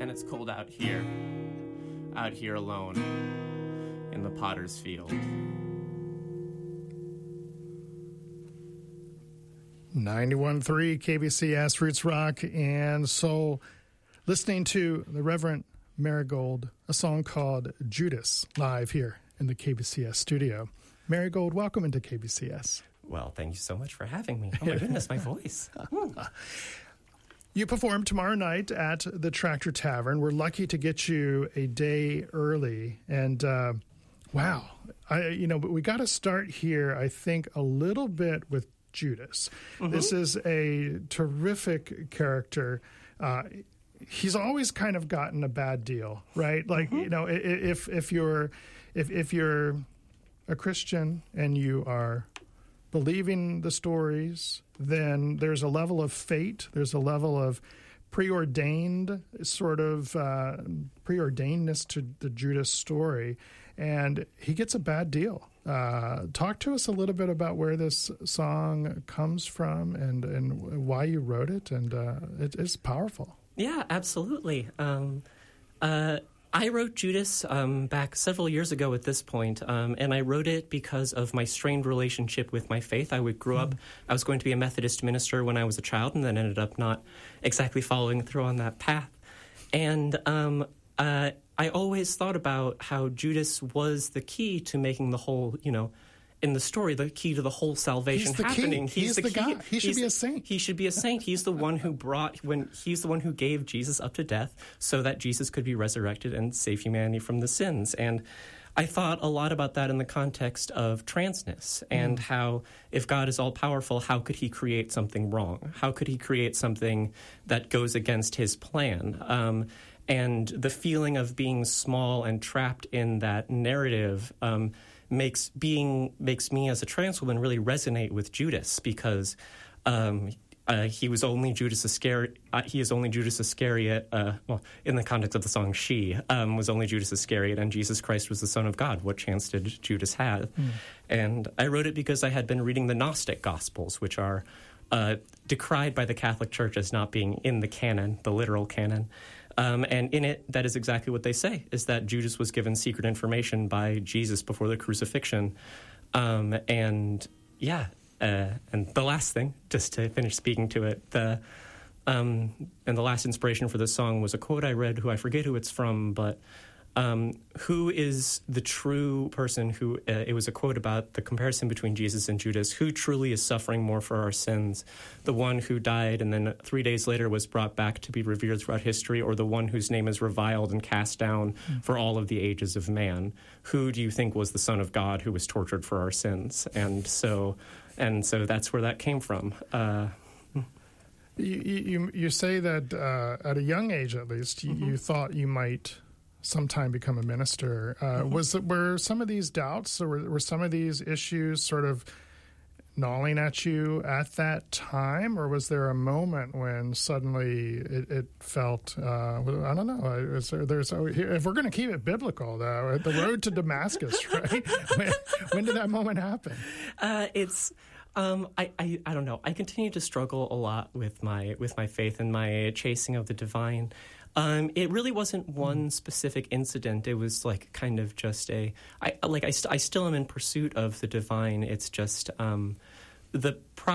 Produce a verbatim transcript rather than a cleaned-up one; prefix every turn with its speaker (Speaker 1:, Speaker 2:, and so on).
Speaker 1: man, it's cold out here, out here alone in the potter's field.
Speaker 2: ninety-one point three K B C S Roots Rock and Soul. Listening to the Reverend Marigold, a song called Judas, live here in the K B C S studio. Marigold, welcome into K B C S.
Speaker 1: Well, thank you so much for having me. Oh my goodness, my voice.
Speaker 2: You perform tomorrow night at the Tractor Tavern. We're lucky to get you a day early. And uh, wow, I, you know, but we got to start here, I think, a little bit with Judas. Mm-hmm. This is a terrific character. Uh, he's always kind of gotten a bad deal, right? Like, mm-hmm. you know, if if you're if if you're a Christian and you are believing the stories, then there's a level of fate, there's a level of preordained sort of uh, preordainedness to the Judas story, and he gets a bad deal. Uh, talk to us a little bit about where this song comes from and, and why you wrote it, and uh, it, it's powerful.
Speaker 1: Yeah, absolutely. Um, uh, I wrote Judas um, back several years ago at this point, um, and I wrote it because of my strained relationship with my faith. I would grew mm. up, I was going to be a Methodist minister when I was a child, and then ended up not exactly following through on that path. And um, uh, I always thought about how Judas was the key to making the whole, you know, in the story, the key to the whole salvation
Speaker 2: he's the
Speaker 1: happening.
Speaker 2: Key. He's, he's the, the guy. He should
Speaker 1: he's,
Speaker 2: be a saint.
Speaker 1: He should be a saint. He's the one who brought when he's the one who gave Jesus up to death so that Jesus could be resurrected and save humanity from the sins. And I thought a lot about that in the context of transness and mm. how if God is all powerful, how could he create something wrong? How could he create something that goes against his plan? Um, and the feeling of being small and trapped in that narrative um, makes being makes me as a trans woman really resonate with Judas because um, uh, he was only Judas Iscariot. Uh, he is only Judas Iscariot. Uh, well, in the context of the song, she um, was only Judas Iscariot, and Jesus Christ was the Son of God. What chance did Judas have? Mm. And I wrote it because I had been reading the Gnostic Gospels, which are uh, decried by the Catholic Church as not being in the canon, the literal canon. Um, and in it, that is exactly what they say, is that Judas was given secret information by Jesus before the crucifixion. Um, and, yeah, uh, and the last thing, just to finish speaking to it, the um, and the last inspiration for this song was a quote I read, who I forget who it's from, but um, who is the true person who, uh, it was a quote about the comparison between Jesus and Judas, who truly is suffering more for our sins, the one who died and then three days later was brought back to be revered throughout history, or the one whose name is reviled and cast down mm. for all of the ages of man? Who do you think was the Son of God who was tortured for our sins? And so, and so that's where that came from. Uh,
Speaker 2: you, you, you say that uh, at a young age, at least, you, mm-hmm. you thought you might sometime become a minister. Uh, mm-hmm. Was it, were some of these doubts or were, were some of these issues sort of gnawing at you at that time, or was there a moment when suddenly it, it felt, uh, I don't know, is there, there's, if we're going to keep it biblical, though, the road to Damascus, right? when, when did that moment happen?
Speaker 1: Uh, it's... Um, I, I, I don't know. I continue to struggle a lot with my with my faith and my chasing of the divine. Um, it really wasn't one specific incident. It was like kind of just a I like I, st- I still am in pursuit of the divine. It's just um, the. Pro-